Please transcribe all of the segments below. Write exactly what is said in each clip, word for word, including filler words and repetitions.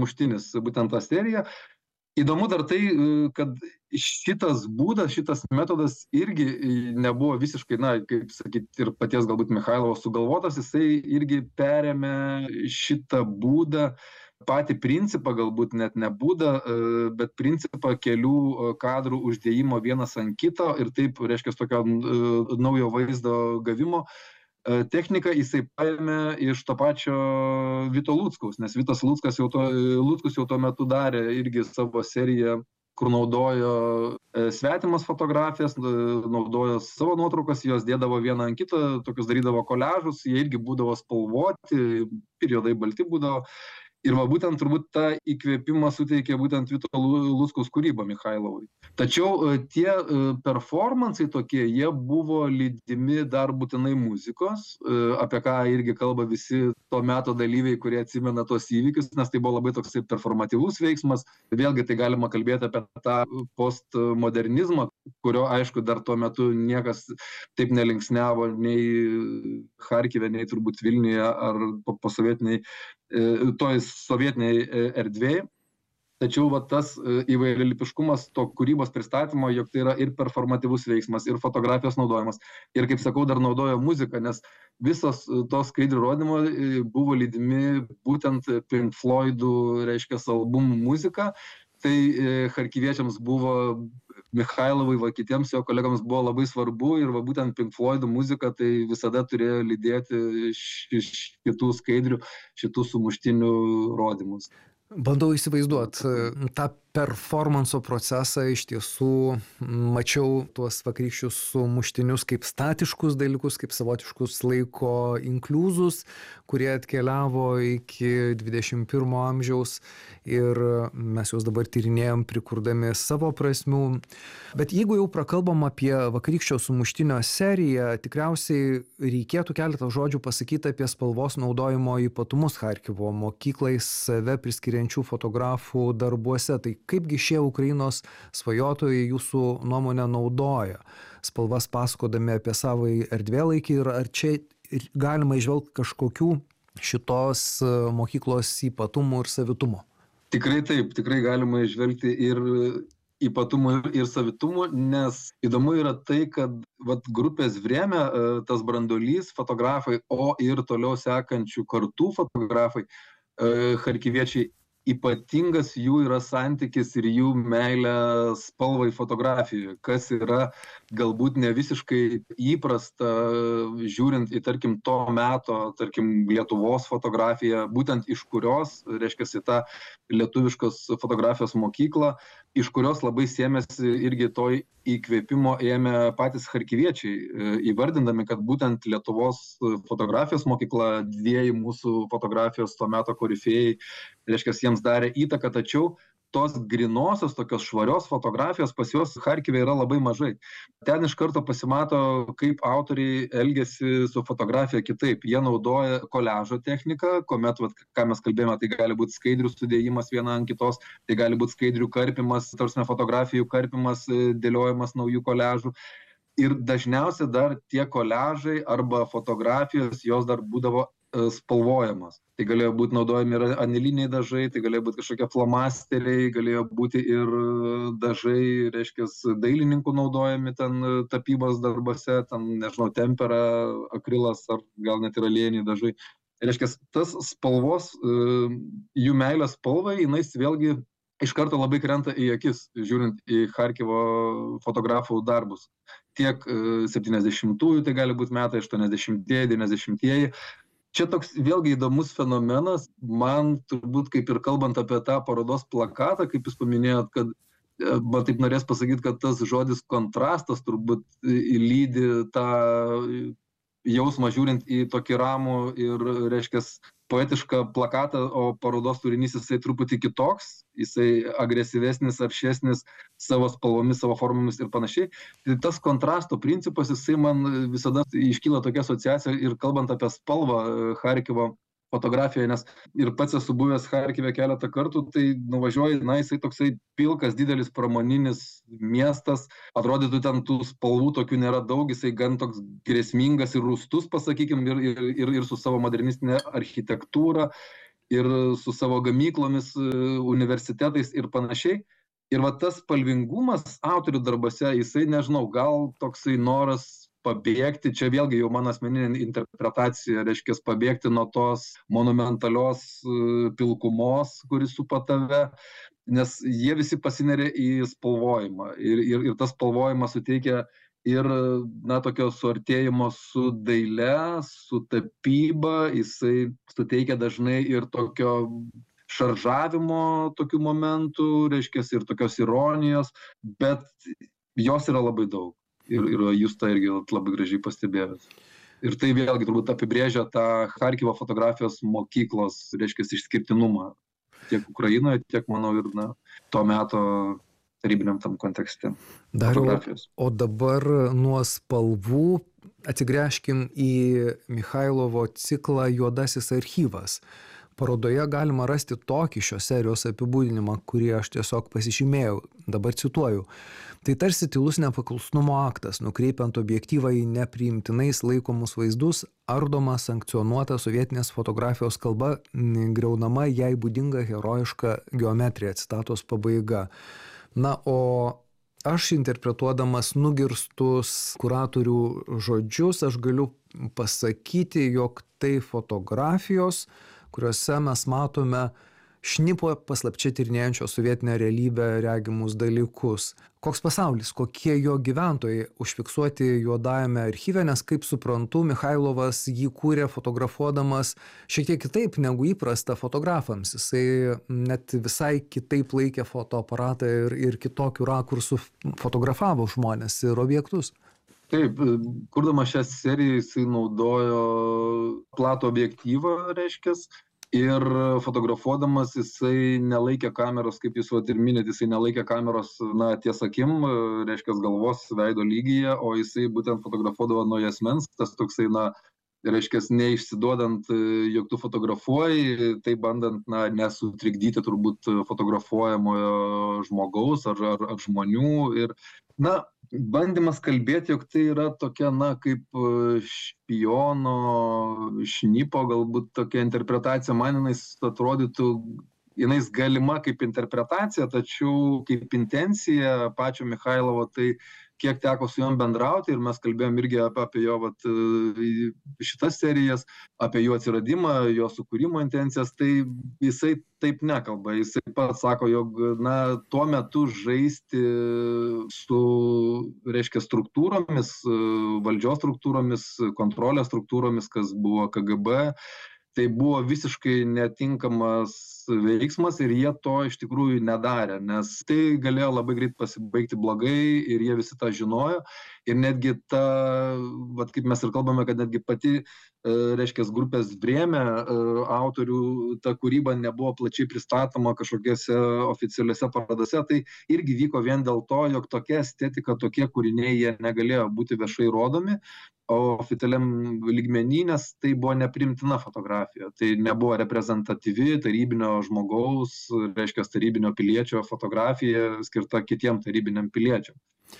sumuštinis, būtent ta serija. Įdomu dar tai, kad šitas būdas, šitas metodas irgi nebuvo visiškai, na, kaip sakyti, ir paties galbūt Michailovo sugalvotas, jisai irgi perėmė šitą būdą, patį principą, galbūt net ne būdą, bet principą kelių kadrų uždėjimo vienas ant kito ir taip, reiškia, tokio naujo vaizdo gavimo techniką jisai paėmė iš to pačio Vito Luckaus, nes Vitas Luckas jau to, Luckus jau tuo metu darė irgi savo seriją, kur naudojo svetimas fotografijas, naudojo savo nuotraukas, jos dėdavo vieną ant kitą, tokius darydavo koliažus, jie irgi būdavo spalvoti, ir juodai balti būdavo. Ir va būtent turbūt tą įkvėpimą suteikė būtent Vito Luckaus kūryba Michailovui. Tačiau tie performansai tokie, jie buvo lydimi dar būtinai muzikos, apie ką irgi kalba visi to meto dalyviai, kurie atsimena tos įvykius, nes tai buvo labai toksai performatyvus veiksmas. Vėlgi tai galima kalbėti apie tą postmodernizmą, kurio, aišku, dar tuo metu niekas taip nelinksniavo nei Charkive, nei turbūt Vilniuje ar posovietiniai toj sovietiniai erdvėj. Tačiau va, tas įvairialypiškumas to kūrybos pristatymo, jog tai yra ir performatyvus veiksmas, ir fotografijos naudojimas. Ir, kaip sakau, dar naudojo muziką, nes visos tos skaidrių rodymo buvo lydimi būtent Pink Floydų, reiškia, albumų muzika. Tai charkiviečiams buvo, Michailovui, va kitiems jo kolegams buvo labai svarbu ir va būtent Pink Floydų muzika tai visada turėjo lydėti šitų skaidrių, šitų sumuštinių rodymus. Bandau įsivaizduoti tą performanso procesą, iš tiesų mačiau tuos vakarykščius sumuštinius kaip statiškus dalykus, kaip savotiškus laiko inkliuzus, kurie atkeliavo iki dvidešimt pirmo amžiaus ir mes juos dabar tyrinėjom, prikurdami savo prasmių. Bet jeigu jau prakalbam apie vakarykščio sumuštinio seriją, tikriausiai reikėtų keletą žodžių pasakyti apie spalvos naudojimo ypatumus Charkivo mokyklai save priskiriančių fotografų darbuose. Tai kaipgi šie Ukrainos svajotojai jūsų nuomonę naudoja spalvas pasakodami apie savąjį erdvėlaikį ir ar čia galima įžvelgti kažkokių šitos mokyklos ypatumų ir savitumo? Tikrai taip, tikrai galima įžvelgti ir ypatumų ir savitumų, nes įdomu yra tai, kad vat, grupės Vremia, tas branduolys, fotografai, o ir toliau sekančių kartų fotografai, charkiviečiai, ypatingas jų yra santykis ir jų meilė spalvai fotografijoje, kas yra galbūt ne visiškai įprasta, žiūrint į, tarkim, to meto, tarkim, Lietuvos fotografiją, būtent iš kurios, reiškia, į tą lietuviškos fotografijos mokyklą, iš kurios labai sėmėsi irgi to įkvėpimo ėmė patys charkiviečiai, įvardindami, kad būtent Lietuvos fotografijos mokykla, dviejų mūsų fotografijos to meto korifėjai, reiškia, jiems darė įtaką, tačiau tos grinosios, tokios švarios fotografijos pas juos Charkive yra labai mažai. Ten iš karto pasimato, kaip autoriai elgiasi su fotografija kitaip. Jie naudoja koliažo techniką, kuomet, vat, ką mes kalbėjome, tai gali būti skaidrių sudėjimas viena ant kitos, tai gali būti skaidrių karpimas, tarsi fotografijų karpimas, dėliojimas naujų koliažų. Ir dažniausiai dar tie koliažai arba fotografijos, jos dar būdavo spalvojamos. Tai galėjo būti naudojami ir aniliniai dažai, tai galėjo būti kažkokie flomasteriai, galėjo būti ir dažai, reiškia, dailininkų naudojami ten tapybos darbuose, ten, nežinau, tempera, akrilas ar gal net ir aliejiniai dažai. Reiškia, tas spalvos, jų meilės spalvai, jinai vėlgi iš karto labai krenta į akis, žiūrint į Charkivo fotografų darbus. Tiek septyniasdešimtųjų, tai gali būti metai, aštuoniasdešimtieji, devyniasdešimtieji. Čia toks vėlgi įdomus fenomenas, man turbūt kaip ir kalbant apie tą parodos plakatą, kaip jūs paminėjot, kad man taip norės pasakyti, kad tas žodis kontrastas turbūt lydi tą jausmą žiūrint į tokį ramų ir, reiškia, poetišką plakatą, o parodos turinys jisai truputį kitoks, jisai agresyvesnis, aršesnis savo spalvomis, savo formomis ir panašiai. Tai tas kontrasto principas, jisai man visada iškyla tokia asociacija ir kalbant apie spalvą Charkivo fotografijoje, nes ir pats esu buvęs Charkive keletą kartų, tai nuvažiuoji, na, jisai toksai pilkas, didelis pramoninis miestas, atrodytų ten tų spalvų tokių nėra daug, jisai gan toks grėsmingas ir rūstus, pasakykim, ir, ir, ir, ir su savo modernistinė architektūra. ir su savo gamyklomis, universitetais ir panašiai. Ir va tas spalvingumas autorių darbuose, jisai, nežinau, gal toksai noras pabėgti, čia vėlgi jau mano asmeninė interpretacija, reiškia pabėgti nuo tos monumentalios pilkumos, kuris supa tave, nes jie visi pasineria į spalvojimą ir, ir, ir tas spalvojimas suteikia ir, na, tokio suartėjimo su daile, su tapyba, jisai suteikia dažnai ir tokio šaržavimo tokių momentų, reiškia, ir tokios ironijos, bet jos yra labai daug. Ir, ir jūs tą irgi labai gražiai pastebėjot. Ir tai vėlgi turbūt apibrėžia tą Charkivo fotografijos mokyklos, reiškia, išskirtinumą tiek Ukrainoje, tiek, manau, ir na, to meto tarybiniam tam kontekste. Dariau, o dabar nuo spalvų atsigręžkim į Michailovo ciklą Juodasis archyvas. Parodoje galima rasti tokį šios serijos apibūdinimą, kurį aš tiesiog pasižymėjau, dabar cituoju. Tai tarsi tylus nepaklusnumo aktas, nukreipiant objektyvą į nepriimtinais laikomus vaizdus, ardoma sankcionuota sovietinės fotografijos kalba, griaunama jai būdinga herojiška geometrija, citatos pabaiga. Na, o aš interpretuodamas nugirstus kuratorių žodžius, aš galiu pasakyti, jog tai fotografijos, kuriuose mes matome šnipo paslapčia tyrinėjančio sovietinę realybę regimus dalykus. Koks pasaulis, kokie jo gyventojai užfiksuoti Juodajame archyve, nes, kaip suprantu, Michailovas jį kūrė fotografuodamas šiek tiek kitaip negu įprasta fotografams. Jisai net visai kitaip laikė fotoaparatą ir, ir kitokių rakursų fotografavo žmones ir objektus. Taip, kurdamas šią seriją jisai naudojo platų objektyvą, reiškias, ir fotografuodamas jisai nelaikė kameros, kaip jūs vat ir minėt, jisai nelaikė kameros, na, ties akim, reiškia, galvos veido lygyje, o jisai būtent fotografuodavo nuo juosmens, tas toksai, na, reiškia, neišsiduodant, jog tu fotografuoji, tai bandant, na, nesutrikdyti turbūt fotografuojamojo žmogaus ar, ar, ar žmonių. Ir, na, bandymas kalbėti, jog tai yra tokia, na, kaip špiono, šnipo, galbūt tokia interpretacija, man jinais atrodytų, jinais galima kaip interpretacija, tačiau kaip intencija pačio Michailovo, tai kiek teko su juom bendrauti ir mes kalbėjom irgi apie, apie jo vat, šitas serijas, apie jų atsiradimą, jo sukūrimo intencijas, tai jisai taip nekalba. Jisai pats sako, jog, na, tuo metu žaisti su, reiškia, struktūromis, valdžios struktūromis, kontrolės struktūromis, kas buvo K G B, tai buvo visiškai netinkamas veiksmas ir jie to iš tikrųjų nedarė, nes tai galėjo labai greit pasibaigti blogai ir jie visi tą žinojo. Ir netgi ta, vat kaip mes ir kalbame, kad netgi pati, reiškia, grupės Vremia autorių ta kūryba nebuvo plačiai pristatoma kažkokiose oficialiuose parodose, tai irgi vyko vien dėl to, jog tokia estetika, tokie kūriniai jie negalėjo būti viešai rodomi, o oficialiam lygmenį, nes tai buvo neprimtina fotografija, tai nebuvo reprezentatyvi tarybinio žmogaus, reiškia, tarybinio piliečio fotografija skirta kitiem tarybiniam piliečiam.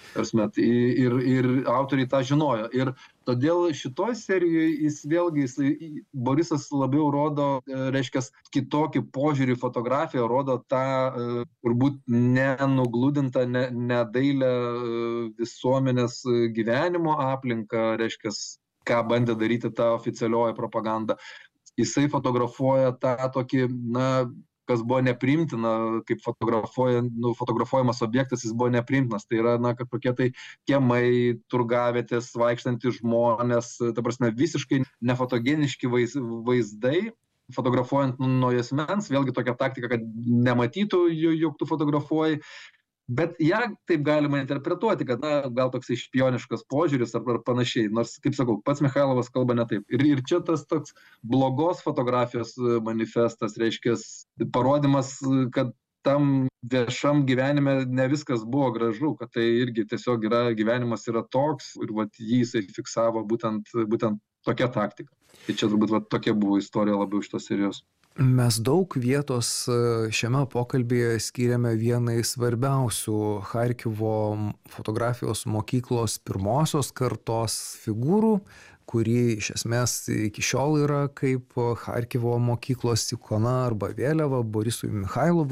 Ir, ir autoriai tą žinojo. Ir todėl šitoj serijoje jis vėlgi, jis, Borisas labiau rodo, reiškia, kitokį požiūrį fotografiją, rodo tą turbūt nenugludintą, ne, nedailę visuomenės gyvenimo aplinką, reiškia, ką bandė daryti tą oficialioji propaganda. Jisai fotografuoja tą tokį, na, kas buvo nepriimtina, kaip fotografuoja, nu, fotografuojamas objektas, jis buvo nepriimtinas. Tai yra, na, kažkokie tai kiemai, turgavietės, vaikštantys žmonės, ta prasme, visiškai nefotogeniški vaiz, vaizdai, fotografuojant nuo juosmens, vėlgi tokia taktika, kad nematytų, jog tu fotografuoji. Bet ją taip galima interpretuoti, kad, na, gal toksai špioniškas požiūris ar, ar panašiai. Nors, kaip sakau, pats Michailovas kalba ne taip. Ir, ir čia tas toks blogos fotografijos manifestas, reiškia, parodimas, kad tam viešam gyvenime ne viskas buvo gražu, kad tai irgi tiesiog yra, gyvenimas yra toks ir vat jį jisai fiksavo būtent, būtent tokia taktika. Tai čia turbūt vat tokia buvo istorija labiau šitos serijos. Mes daug vietos šiame pokalbėje skiriame vienai svarbiausių Charkivo fotografijos mokyklos pirmosios kartos figūrų, kuri iš esmės iki šiol yra kaip Charkivo mokyklos ikona arba vėliava Borisui Michailovui